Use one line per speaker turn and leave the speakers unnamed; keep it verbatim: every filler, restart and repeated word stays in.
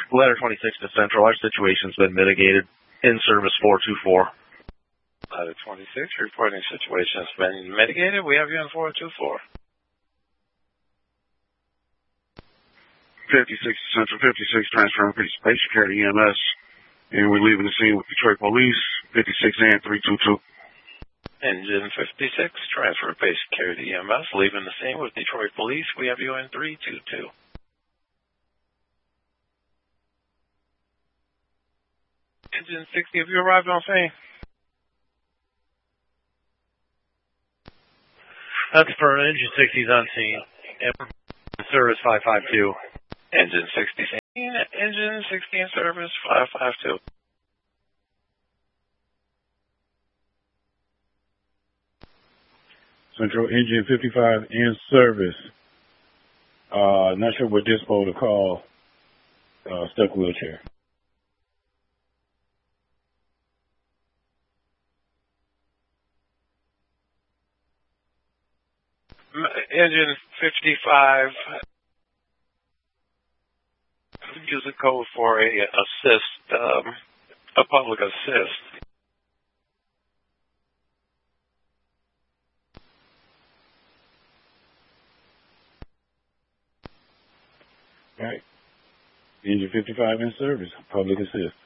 Letter twenty-six to Central. Our situation's been mitigated. In service four two four.
Letter twenty-six, reporting situation has been mitigated. We have you in four two four.
fifty-six Central, fifty-six transferring Space Security E M S, and we're leaving the scene with Detroit Police, fifty-six and three two two.
Engine fifty-six, transfer Space Security E M S, leaving the scene with Detroit Police. We have you in three two two. Engine sixty, have you arrived on scene?
That's for Engine sixty's on scene. Service five five two.
Engine sixty, Engine sixty in service five five two.
Central, Engine fifty-five in service. Uh, not sure what dispo to call. Uh, stuck wheelchair.
Engine fifty-five, use a code for a assist, um, a public assist.
Right. Engine fifty-five in service, public assist.